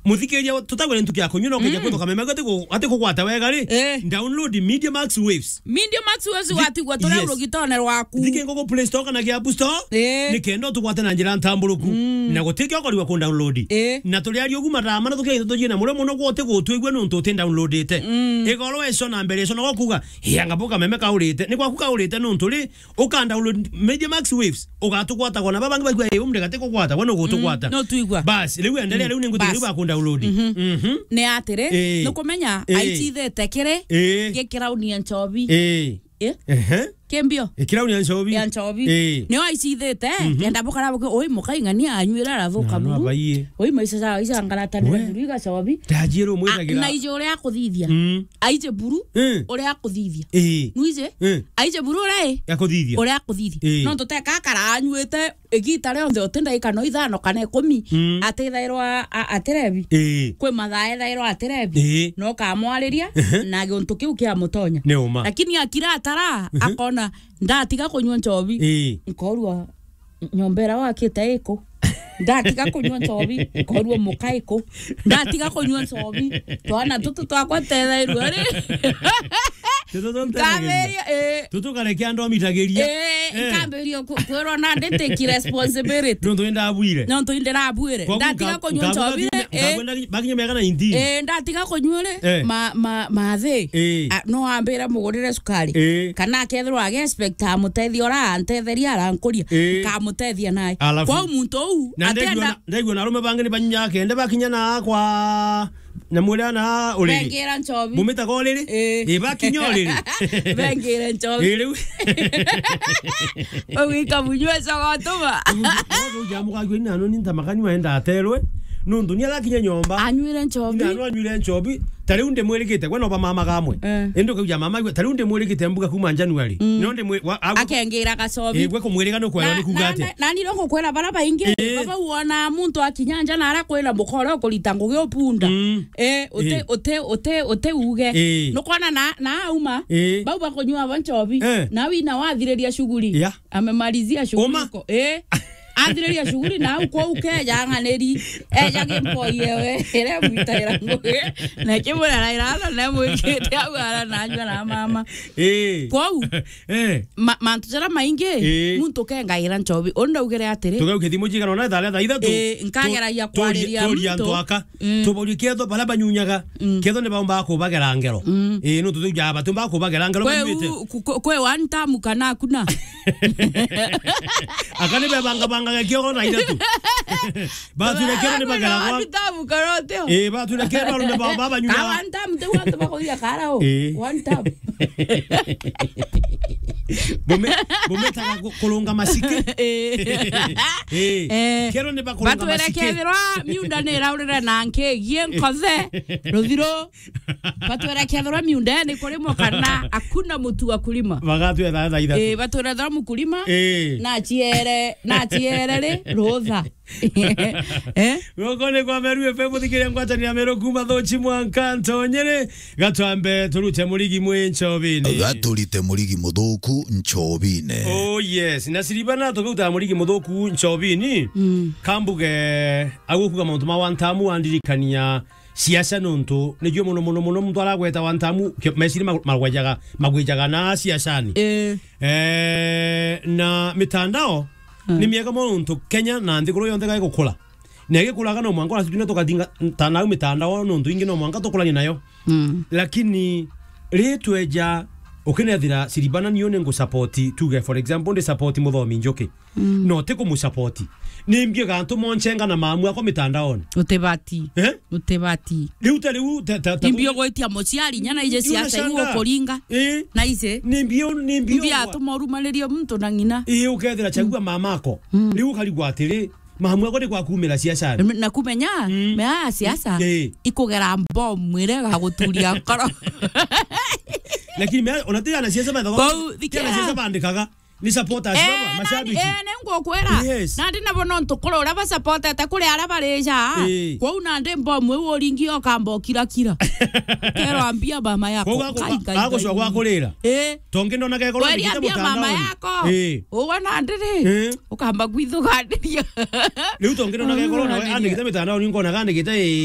muthikeria tutagwe ntuki yako nyuno keja kweto kameme ate kukwata wega ri download Media Max Waves watigwa tora urugitone rwaku thike ngoko Play Store kana App Store ni kendo tukwate na njira ntamburuku na gutike okoriwa ku download na tuli ari oguma rama na tukire tujina mure muno gwote gutwigwe nuntu te downloadite igoro eso na mbere eso no kuga yanga boka meme kaurite ni kwa kukaurite nuntu ri uka download Media Max Waves ugatukwata gona babangi bagwa umre gate kukwata wono gutukwata no tuigwa bas riu endelea riu ningutiri ba ku download ne atire no kumenya aitithete kire gekira unia nchobi kembio ikirauni anchobi no aicithete kenda bokara boke oi mukaingania anywira rathuka buru oi maisa isa ngaratania buru gacobi tajiro mwiragira na ijo uri akuthithia aije buru uri akuthithia nuije aije buru uri akuthithia no tuteka kara anywite igita reo ndo tenda ikano ithano kana 10 atethairwa aterebi kwe mathae thairwa aterebi no kamwariria na gontu kiu kia mutonya lakini akira atara akona ndatiga kunywa nchobi nkorwa nyombera wakite iko ndatiga kunywa nchobi nkorwa mukaiko ndatiga kunywa nchobi twana tutu twakwa tethairwa ri tutu kare kiando mitageria kamberio kwero na ndeteki responsibility ndo ndo ndabuire ndatiga kunywa nchobi bakinye mega na indi ndatiga kunywa ri mathe no ambira mugurire sukari kana kethro age expect amutethia ora antetheria arankuria kamutethia naye kwa muntu u atenda ndegwa na rume bangeni banya kende bakinya na kwa nyamura na uri bengira nchobi mumita ko riri bakinya riri bengira nchobi riu wika bunywe sagotuma jamuka gwe nano ninta makani waenda aterwe nundu ni alakinya nyomba anywire nchobi nano anywire nchobi tari unde mwerekete gwe no ba mama gamwe endo kuja mama gwe tari unde mwerekete mbuga kuma January nonde akengira gacobi gwe kumwereka no kwera ni kugate nani rongo kwera baraba ingi baba uona muntu akinyanja na ara kwera mukoro kulitango gyo punda ote uge no kwana na auma baba konywa banchobi na wina wathiriria shughuli amemalizia shughuli ko Adriria shughuli na uko ukeja nganeri eja kimpoye we ere mwitaira ngoe na kimura na irala na mwikete agara na njwa na mama kwau mantujara mainge muntu kenga ira nchobi onda ugere atire tugauketi mujigana na thala ithatu nkagera ya kwareria muntu tuburi ketho bala banyunyaga ketho ne baumba ko bagera ngero no tutuja batumba ko bagera ngero kwete kwe one time kana kuna akane banga ngakyo na idatu batu ne kero ne bagala kwa bitabu karote batu ne kero ne baba nyuma one time te wantu bakodia karao one time bome taka kolonga masike kero ne bakolonga masike batu erekerwa miunda ne raurira nanke gienkoze ruthiro batu erekerwa miunda ne kolemo kana akuna mutu wa kulima bagatu ya idatu batu erekerwa mukulima na chiere le roza Wokone kwa Meru FM dikire ngwata ni Meru kuma thochi mwankanto nyere gatwambe turute murigi mwenchobine gaturite murigi muthuku nchobine oh yes na siribana tuguta murigi muthuku nchobini kambuge agukuga muntu ma wantamu andirikania siasa nuntu nijyo muno muntu aragweta wantamu mesiri magwejaga na siasani na mitandao ni miaka muntu Kenya na ndiguro yonde ga gukula nege kulaga no mwango asituna tokatinga tana mitandao nuntu ingi no mwango tokulani nayo lakini retweja okenethira siribana nione ngo support tuge for example de support muthomi njoke no te ko mu support nimbie gantu monchenga na mamu ako mitandao utebati riu nimbio goitia mociari nyana ije siasa iwo koringa na ise nimbio atumorumalerio muntu na ngina ukethira chagua mamako riu kaligwa atiri mahamu ako ni kwa kumira siasa na kumenya mea siasa ikugera bomu ire gaguturia ngoro lakini mea onatia na siasa batho kia siasa bandikaga ni supporters baba mashabiki nengo kwera na ndina bono ntukoro ura ba support ata kuri ara bareja kwa una nde mbomwe woringi okambo kira kero ambia mama yako ako shwa kwa kulira tonge ndona ke kolo ndite mutandao mama yako uwana ndire ukamba gwithugandiria riu tonge ndona ke kolo na andikite mitandao ni ngona gandikite